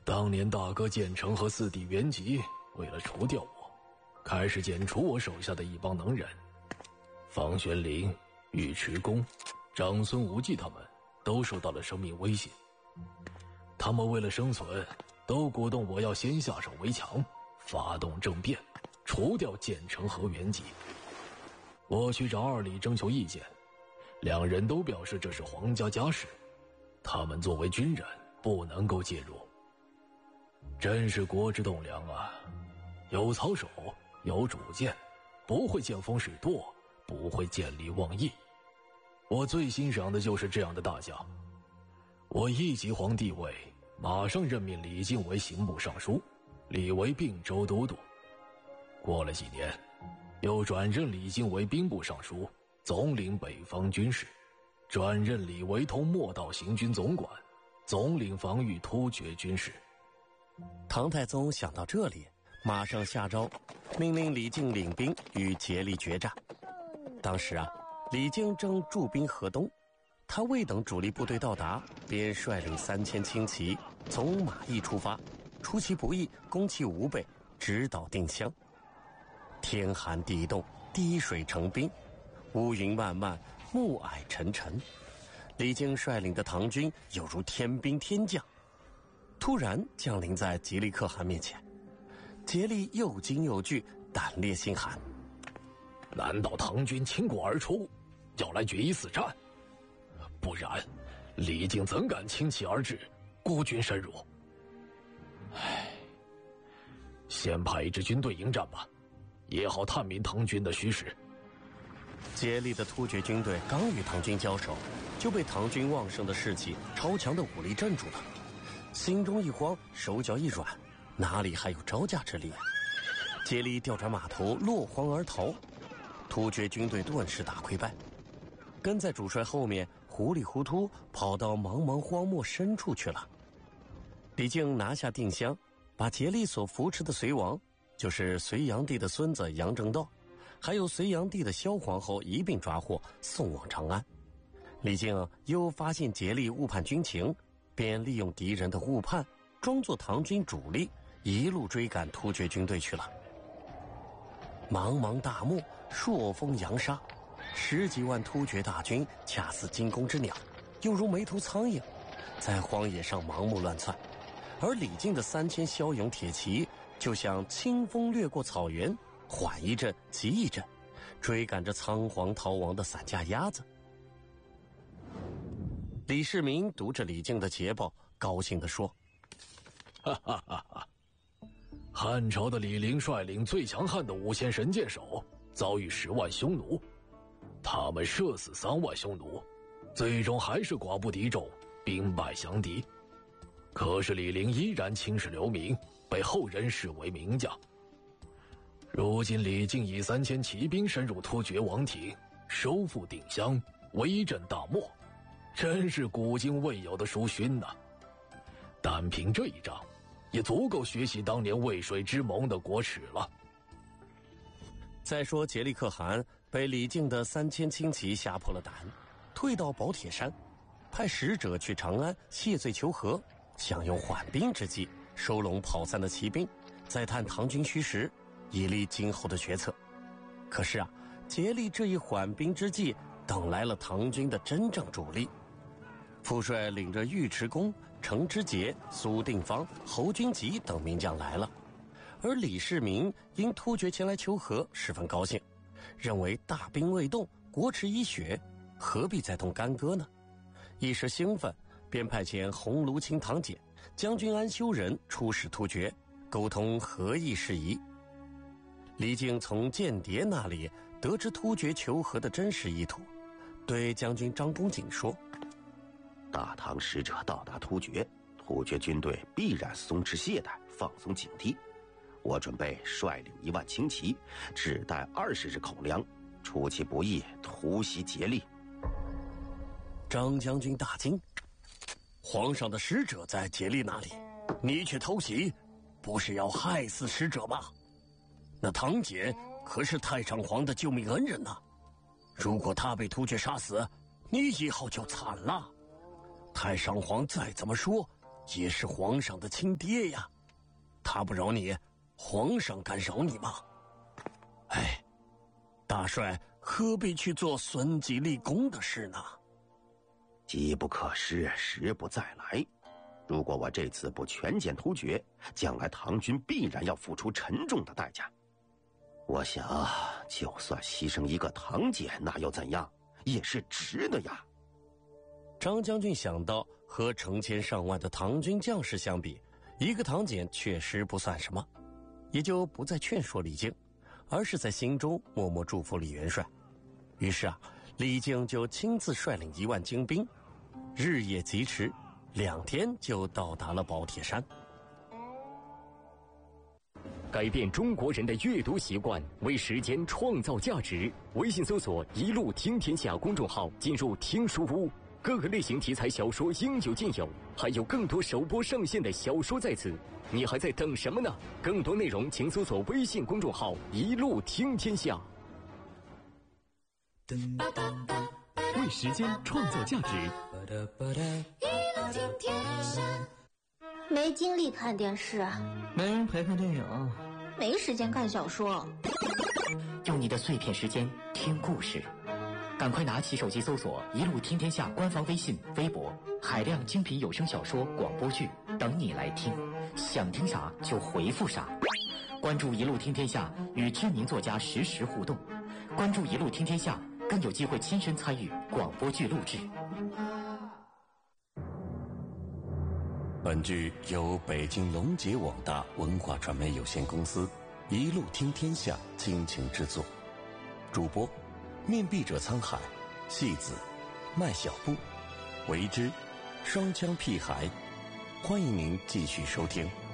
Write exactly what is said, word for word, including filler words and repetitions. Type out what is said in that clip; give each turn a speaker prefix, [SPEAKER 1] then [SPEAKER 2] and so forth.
[SPEAKER 1] 当年大哥建成和四弟元吉为了除掉我，开始剪除我手下的一帮能人。房玄龄、尉迟恭、长孙无忌他们都受到了生命威胁，他们为了生存，都鼓动我要先下手为强，发动政变，除掉建成和元吉。我去找二李征求意见，两人都表示这是皇家家事，他们作为军人不能够介入。真是国之栋梁啊，有操守，有主见，不会见风使舵，不会见利忘义。我最欣赏的就是这样的大将。我一即皇帝位，马上任命李靖为刑部尚书，李为并州都督。过了几年，又转任李靖为兵部尚书，总领北方军事，转任李为同莫道行军总管，总领防御突厥军事。
[SPEAKER 2] 唐太宗想到这里，马上下诏，命令李靖领兵与竭力决战。当时啊，李靖正驻兵河东，他未等主力部队到达，便率领三千轻骑从马邑出发，出其不意，攻其吾辈，直捣定襄。天寒地冻，滴水成冰，乌云漫漫，暮霭沉沉。李靖率领的唐军犹如天兵天将，突然降临在竭力可汗面前。竭力又惊又惧，胆裂心寒。
[SPEAKER 1] 难道唐军倾国而出，要来决一死战？不然，李靖怎敢轻骑而至，孤军深入？唉，先派一支军队迎战吧，也好探明唐军的虚实。
[SPEAKER 2] 竭力的突厥军队刚与唐军交手，就被唐军旺盛的士气、超强的武力镇住了，心中一慌，手脚一软，哪里还有招架之力啊？竭力调转马头，落荒而逃。突厥军队顿时大溃败，跟在主帅后面糊里糊涂跑到茫茫荒漠深处去了。李靖拿下定襄，把竭力所扶持的隋王，就是隋炀帝的孙子杨正道，还有隋炀帝的萧皇后一并抓获，送往长安。李靖又发现竭力误判军情，便利用敌人的误判，装作唐军主力，一路追赶突厥军队去了。茫茫大漠，朔风扬沙，十几万突厥大军恰似惊弓之鸟，又如没头苍蝇，在荒野上盲目乱窜。而李靖的三千骁勇铁骑就像清风掠过草原，缓一阵急一阵，追赶着仓皇逃亡的散家鸭子。李世民读着李靖的捷报，高兴地说：
[SPEAKER 1] 哈哈哈哈！汉朝的李陵率领最强悍的五千神箭手，遭遇十万匈奴，他们射死三万匈奴，最终还是寡不敌众，兵败降敌。可是李陵依然青史留名，被后人视为名将。如今李靖以三千骑兵深入突厥王庭，收复定襄，威震大漠，真是古今未有的殊勋呐！单凭这一仗，也足够学习当年渭水之盟的国耻了。
[SPEAKER 2] 再说竭力可汗被李靖的三千轻骑吓破了胆，退到保铁山，派使者去长安谢罪求和，想用缓兵之计收拢跑散的骑兵，再探唐军虚实，以立今后的决策。可是啊，竭力这一缓兵之计等来了唐军的真正主力。副帅领着尉迟恭、程知节、苏定方、侯君集等名将来了，而李世民因突厥前来求和，十分高兴，认为大兵未动，国耻已雪，何必再动干戈呢？一时兴奋，便派遣鸿胪卿唐俭、将军安修仁出使突厥，沟通和议事宜。李靖从间谍那里得知突厥求和的真实意图，对将军张公瑾说：
[SPEAKER 3] 大唐使者到达突厥，突厥军队必然松弛懈怠，放松警惕。我准备率领一万轻骑，只带二十日口粮，出其不意突袭竭力。
[SPEAKER 2] 张将军大惊：皇上的使者在竭力那里，你却偷袭，不是要害死使者吗？那唐俭可是太上皇的救命恩人呐、啊，如果他被突厥杀死，你以后就惨了。太上皇再怎么说， 也是皇上的亲爹呀，他不饶你，皇上敢饶你吗？哎，大帅何必去做损己立功的事呢？
[SPEAKER 3] 机不可失，时不再来。如果我这次不全歼突厥，将来唐军必然要付出沉重的代价。我想，就算牺牲一个唐简，那又怎样？也是值的呀。
[SPEAKER 2] 张将军想到，和成千上万的唐军将士相比，一个唐简确实不算什么，也就不再劝说李靖，而是在心中默默祝福李元帅。于是啊，李靖就亲自率领一万精兵，日夜疾驰，两天就到达了宝铁山。
[SPEAKER 4] 改变中国人的阅读习惯，为时间创造价值。微信搜索“一路听天下”公众号，进入听书屋，各个类型题材小说应有尽有，还有更多首播上线的小说在此。你还在等什么呢？更多内容请搜索微信公众号“一路听天下”。为时间创造价值。
[SPEAKER 5] 一路听天下。没精力看电视，
[SPEAKER 6] 没人陪看电影，
[SPEAKER 5] 没时间看小说。
[SPEAKER 7] 用你的碎片时间听故事，赶快拿起手机搜索“一路听天下”官方微信、微博，海量精品有声小说、广播剧等你来听，想听啥就回复啥。关注“一路听天下”，与知名作家实时互动。关注“一路听天下”，更有机会亲身参与广播剧录制。
[SPEAKER 2] 本剧由北京龙杰网大文化传媒有限公司一路听天下倾情制作，主播面壁者沧海、戏子、麦小布、为之、双枪屁孩，欢迎您继续收听。